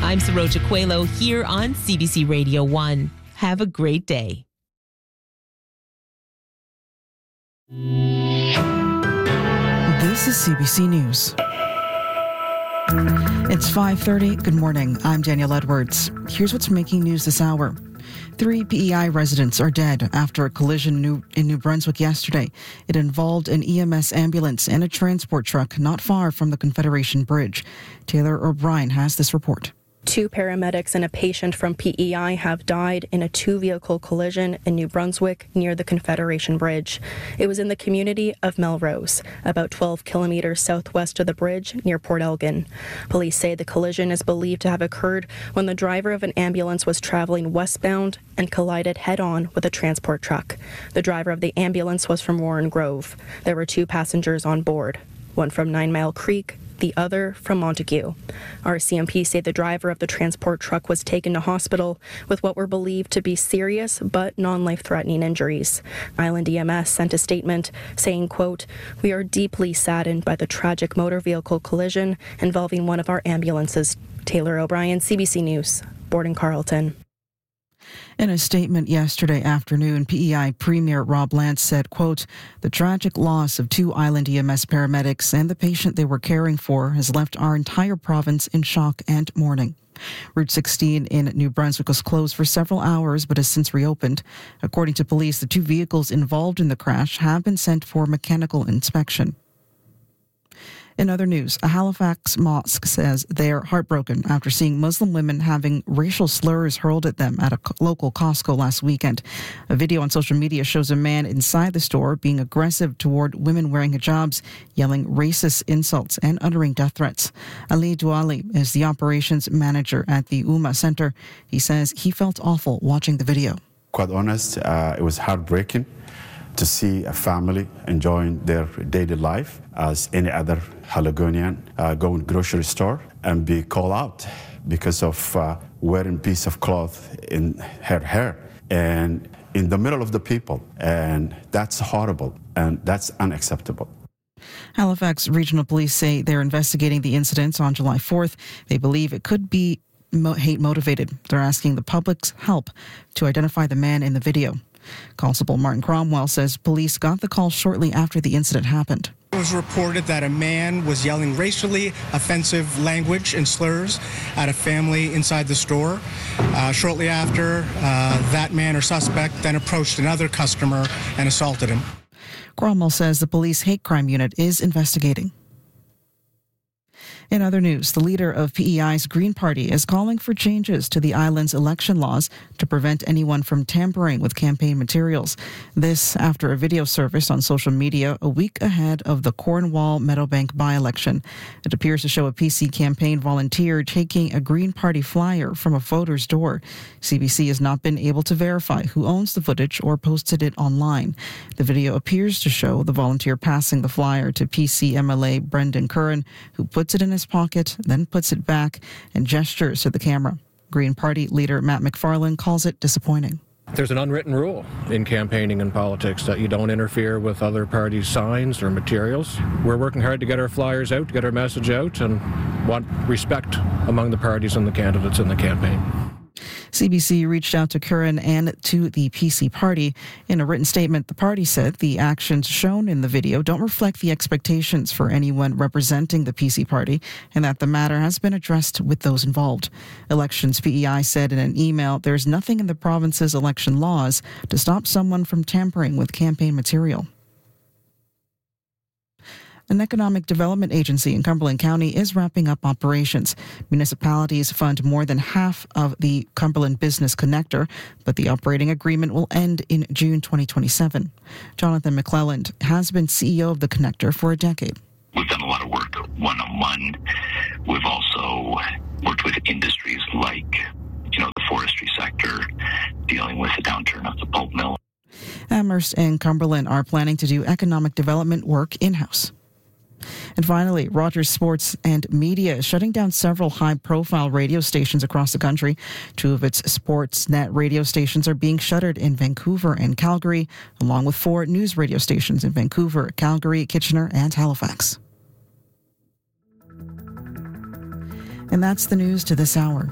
I'm Saroja Coelho here on CBC Radio 1. Have a great day. This is CBC News. It's 5:30. Good morning. I'm Danielle Edwards. Here's what's making news this hour. 3 PEI residents are dead after a collision in New Brunswick yesterday. It involved an EMS ambulance and a transport truck not far from the Confederation Bridge. Taylor O'Brien has this report. 2 paramedics and a patient from PEI have died in a 2-vehicle collision in New Brunswick near the Confederation Bridge. It was in the community of Melrose, about 12 kilometers southwest of the bridge near Port Elgin. Police say the collision is believed to have occurred when the driver of an ambulance was traveling westbound and collided head-on with a transport truck. The driver of the ambulance was from Warren Grove. There were 2 passengers on board, one from 9 Mile Creek, the other from Montague. RCMP say the driver of the transport truck was taken to hospital with what were believed to be serious but non-life-threatening injuries. Island EMS sent a statement saying, quote, "We are deeply saddened by the tragic motor vehicle collision involving one of our ambulances." Taylor O'Brien, CBC News, Borden Carlton. In a statement yesterday afternoon, PEI Premier Rob Lance said, quote, "The tragic loss of 2 Island EMS paramedics and the patient they were caring for has left our entire province in shock and mourning." Route 16 in New Brunswick was closed for several hours but has since reopened. According to police, the 2 vehicles involved in the crash have been sent for mechanical inspection. In other news, a Halifax mosque says they're heartbroken after seeing Muslim women having racial slurs hurled at them at a local Costco last weekend. A video on social media shows a man inside the store being aggressive toward women wearing hijabs, yelling racist insults and uttering death threats. Ali Douali is the operations manager at the Ummah Center. He says he felt awful watching the video. Quite honest, it was heartbreaking to see a family enjoying their daily life as any other Haligonian going grocery store and be called out because of wearing piece of cloth in her hair and in the middle of the people. And that's horrible and that's unacceptable. Halifax Regional Police say they're investigating the incident on July 4th. They believe it could be hate motivated. They're asking the public's help to identify the man in the video. Constable Martin Cromwell says police got the call shortly after the incident happened. It was reported that a man was yelling racially offensive language and slurs at a family inside the store. Shortly after, that man or suspect then approached another customer and assaulted him. Cromwell says the police hate crime unit is investigating. In other news, the leader of PEI's Green Party is calling for changes to the island's election laws to prevent anyone from tampering with campaign materials. This after a video surfaced on social media a week ahead of the Cornwall Meadowbank by-election. It appears to show a PC campaign volunteer taking a Green Party flyer from a voter's door. CBC has not been able to verify who owns the footage or posted it online. The video appears to show the volunteer passing the flyer to PC MLA Brendan Curran, who puts it in his pocket, then puts it back and gestures to the camera. Green Party leader Matt McFarlane calls it disappointing. There's an unwritten rule in campaigning and politics that you don't interfere with other parties' signs or materials. We're working hard to get our flyers out, to get our message out, and want respect among the parties and the candidates in the campaign. CBC reached out to Curran and to the PC party. In a written statement, the party said the actions shown in the video don't reflect the expectations for anyone representing the PC party and that the matter has been addressed with those involved. Elections PEI said in an email, there's nothing in the province's election laws to stop someone from tampering with campaign material. An economic development agency in Cumberland County is wrapping up operations. Municipalities fund more than half of the Cumberland Business Connector, but the operating agreement will end in June 2027. Jonathan McClelland has been CEO of the Connector for a decade. We've done a lot of work one-on-one. We've also worked with industries like, the forestry sector, dealing with the downturn of the pulp mill. Amherst and Cumberland are planning to do economic development work in-house. And finally, Rogers Sports and Media is shutting down several high-profile radio stations across the country. 2 of its Sportsnet radio stations are being shuttered in Vancouver and Calgary, along with 4 news radio stations in Vancouver, Calgary, Kitchener, and Halifax. And that's the news to this hour.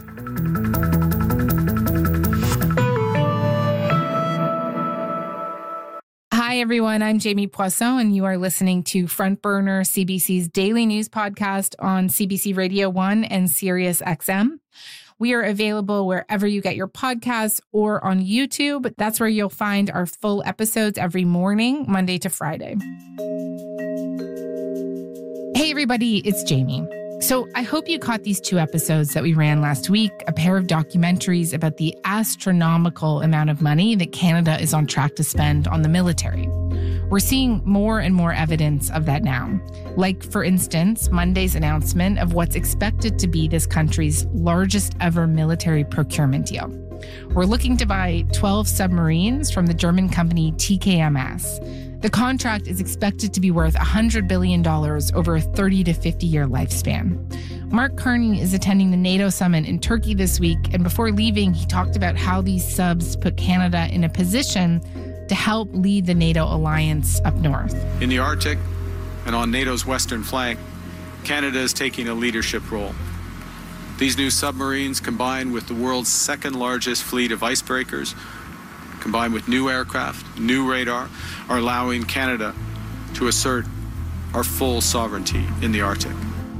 Hi, everyone. I'm Jamie Poisson, and you are listening to Front Burner, CBC's daily news podcast on CBC Radio 1 and Sirius XM. We are available wherever you get your podcasts or on YouTube. That's where you'll find our full episodes every morning, Monday to Friday. Hey, everybody, it's Jamie. So I hope you caught these 2 episodes that we ran last week, a pair of documentaries about the astronomical amount of money that Canada is on track to spend on the military. We're seeing more and more evidence of that now. Like, for instance, Monday's announcement of what's expected to be this country's largest ever military procurement deal. We're looking to buy 12 submarines from the German company TKMS. The contract is expected to be worth $100 billion over a 30 to 50-year lifespan. Mark Carney is attending the NATO summit in Turkey this week, and before leaving, he talked about how these subs put Canada in a position to help lead the NATO alliance up north. In the Arctic and on NATO's western flank, Canada is taking a leadership role. These new submarines, combined with the world's second largest fleet of icebreakers, combined with new aircraft, new radar, are allowing Canada to assert our full sovereignty in the Arctic.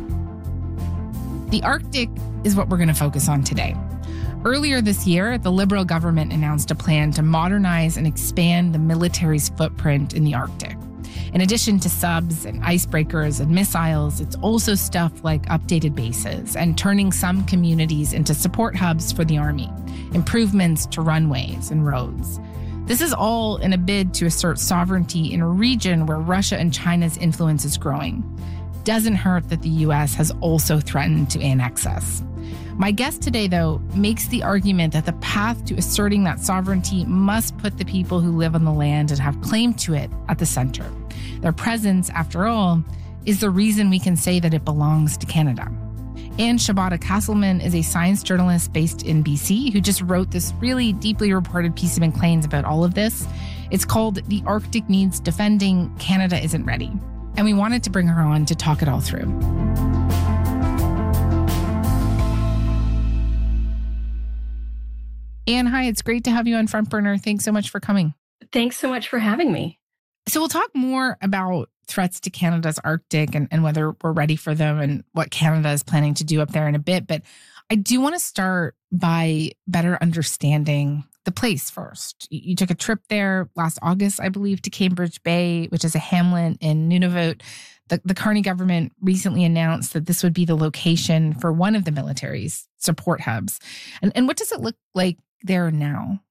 The Arctic is what we're going to focus on today. Earlier this year, the Liberal government announced a plan to modernize and expand the military's footprint in the Arctic. In addition to subs and icebreakers and missiles, it's also stuff like updated bases and turning some communities into support hubs for the army, improvements to runways and roads. This is all in a bid to assert sovereignty in a region where Russia and China's influence is growing. Doesn't hurt that the U.S. has also threatened to annex us. My guest today, though, makes the argument that the path to asserting that sovereignty must put the people who live on the land and have claim to it at the center. Their presence, after all, is the reason we can say that it belongs to Canada. Anne Shibata Castleman is a science journalist based in BC who just wrote this really deeply reported piece of Maclean's about all of this. It's called The Arctic Needs Defending, Canada Isn't Ready. And we wanted to bring her on to talk it all through. Anne, hi, it's great to have you on Front Burner. Thanks so much for coming. Thanks so much for having me. So we'll talk more about threats to Canada's Arctic and whether we're ready for them and what Canada is planning to do up there in a bit. But I do want to start by better understanding the place first. You took a trip there last August, I believe, to Cambridge Bay, which is a hamlet in Nunavut. The Carney government recently announced that this would be the location for one of the military's support hubs. And what does it look like there now?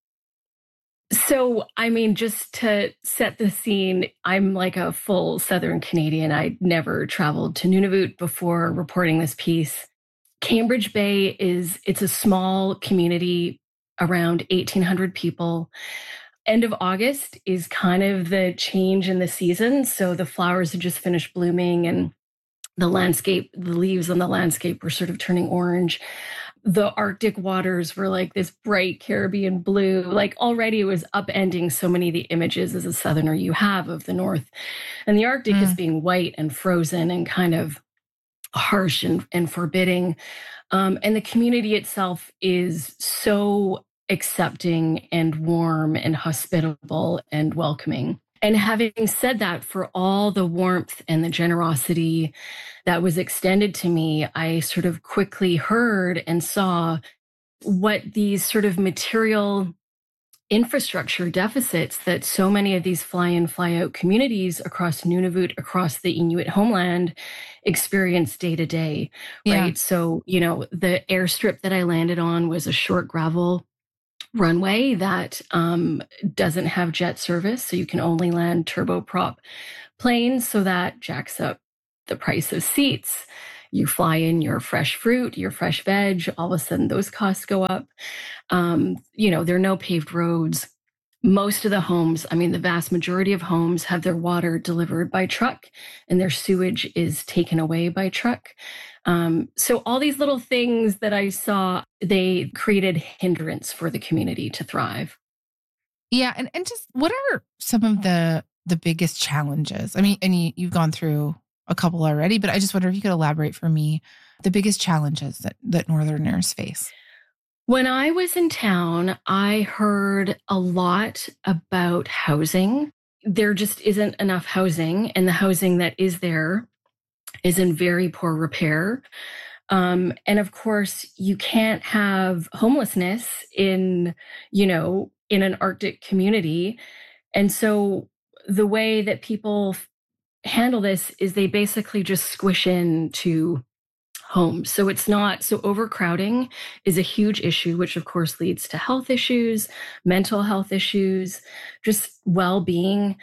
So, I mean, just to set the scene, I'm like a full Southern Canadian. I'd never traveled to Nunavut before reporting this piece. Cambridge Bay it's a small community, around 1,800 people. End of August is kind of the change in the season. So the flowers had just finished blooming and the leaves on the landscape were sort of turning orange. The Arctic waters were like this bright Caribbean blue. Like already it was upending so many of the images as a Southerner you have of the North. And the Arctic is being white and frozen and kind of harsh and forbidding. And the community itself is so accepting and warm and hospitable and welcoming. And having said that, for all the warmth and the generosity that was extended to me, I sort of quickly heard and saw what these sort of material infrastructure deficits that so many of these fly-in, fly-out communities across Nunavut, across the Inuit homeland, experience day to day, right? So, the airstrip that I landed on was a short gravel runway that doesn't have jet service, so you can only land turboprop planes, so that jacks up the price of seats. You fly in your fresh fruit, your fresh veg, all of a sudden those costs go up. There are no paved roads. Most of the homes, the vast majority of homes have their water delivered by truck and their sewage is taken away by truck. So all these little things that I saw, they created hindrance for the community to thrive. Yeah. And just what are some of the biggest challenges? And you've gone through a couple already, but I just wonder if you could elaborate for me the biggest challenges that Northerners face? When I was in town, I heard a lot about housing. There just isn't enough housing, and the housing that is there is in very poor repair. And of course, you can't have homelessness in an Arctic community. And so the way that people handle this is they basically just squish into homes. So it's not, so overcrowding is a huge issue, which of course leads to health issues, mental health issues, just well-being.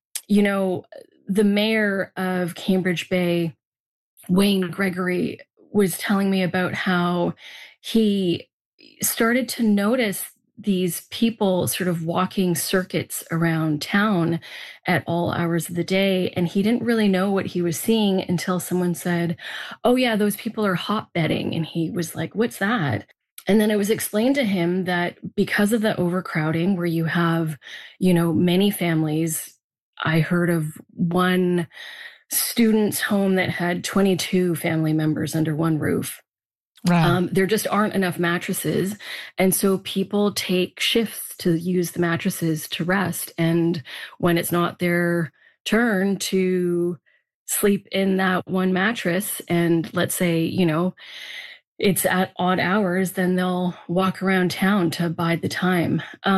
The mayor of Cambridge Bay, Wayne Gregory, was telling me about how he started to notice these people sort of walking circuits around town at all hours of the day. And he didn't really know what he was seeing until someone said, "Oh yeah, those people are hotbedding." And he was like, "What's that?" And then it was explained to him that because of the overcrowding, where you have, many families, I heard of one student's home that had 22 family members under one roof. Wow. There just aren't enough mattresses. And so people take shifts to use the mattresses to rest. And when it's not their turn to sleep in that one mattress, and let's say, it's at odd hours, then they'll walk around town to bide the time.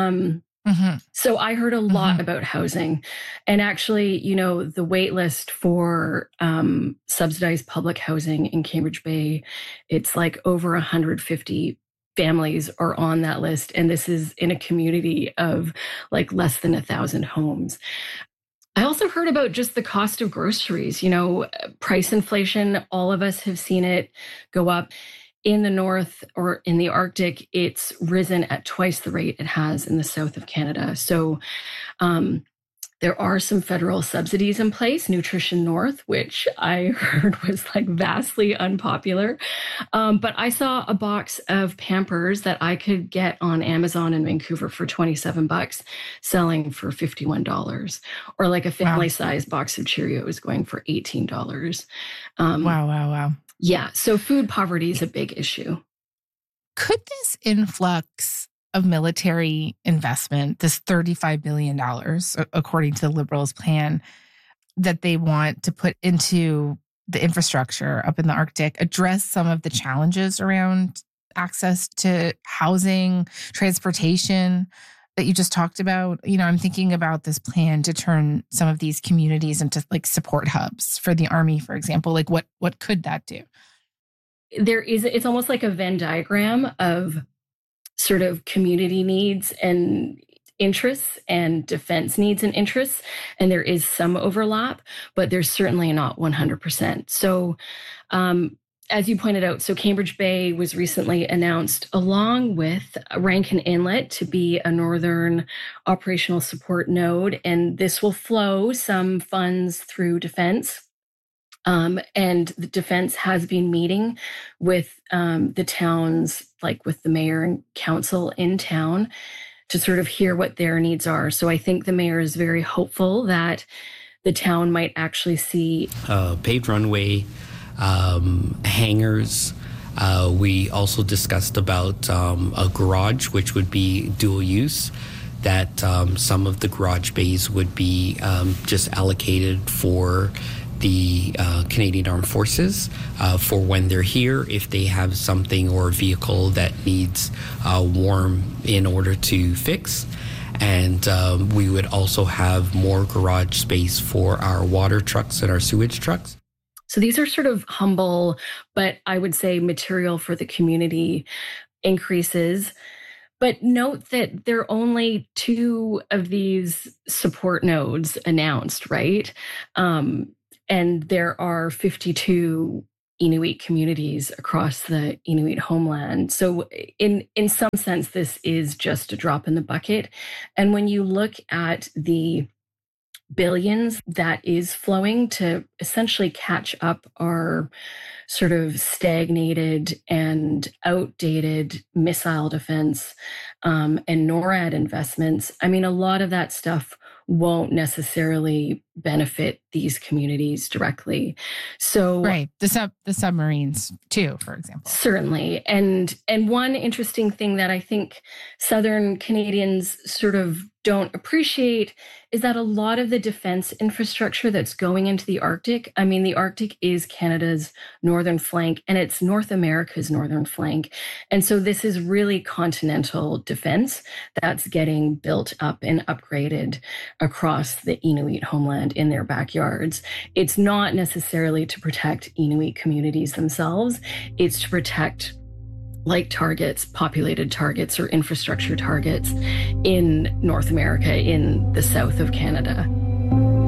So I heard a lot about housing, and actually, the wait list for subsidized public housing in Cambridge Bay, it's like over 150 families are on that list. And this is in a community of like less than 1,000 homes. I also heard about just the cost of groceries, price inflation. All of us have seen it go up. In the North or in the Arctic, it's risen at twice the rate it has in the south of Canada. So there are some federal subsidies in place, Nutrition North, which I heard was like vastly unpopular. But I saw a box of Pampers that I could get on Amazon in Vancouver for $27, selling for $51, or like a family-sized box of Cheerios going for $18. Wow. Yeah. So food poverty is a big issue. Could this influx of military investment, this $35 billion, according to the Liberals' plan that they want to put into the infrastructure up in the Arctic, address some of the challenges around access to housing, transportation that you just talked about? I'm thinking about this plan to turn some of these communities into like support hubs for the Army, for example. Like what could that do? It's almost like a Venn diagram of sort of community needs and interests and defense needs and interests. And there is some overlap, but there's certainly not 100%. So, as you pointed out, so Cambridge Bay was recently announced along with Rankin Inlet to be a northern operational support node. And this will flow some funds through defense. And the defense has been meeting with the towns, like with the mayor and council in town, to sort of hear what their needs are. So I think the mayor is very hopeful that the town might actually see paved runway, hangars. We also discussed about a garage, which would be dual use, that some of the garage bays would be just allocated for the Canadian Armed Forces for when they're here, if they have something or a vehicle that needs warm in order to fix. And we would also have more garage space for our water trucks and our sewage trucks. So these are sort of humble, but I would say material for the community increases. But note that there are only 2 of these support nodes announced, right? And there are 52 Inuit communities across the Inuit homeland. So in some sense, this is just a drop in the bucket. And when you look at the billions that is flowing to essentially catch up our sort of stagnated and outdated missile defense and NORAD investments, I mean, a lot of that stuff won't necessarily benefit these communities directly. So right, the submarines too, for example. Certainly. And one interesting thing that I think Southern Canadians sort of don't appreciate is that a lot of the defense infrastructure that's going into the Arctic, I mean, the Arctic is Canada's northern flank and it's North America's northern flank. And so this is really continental defense that's getting built up and upgraded across the Inuit homeland in their backyards. It's not necessarily to protect Inuit communities themselves. It's to protect like targets, populated targets or infrastructure targets in North America, in the south of Canada.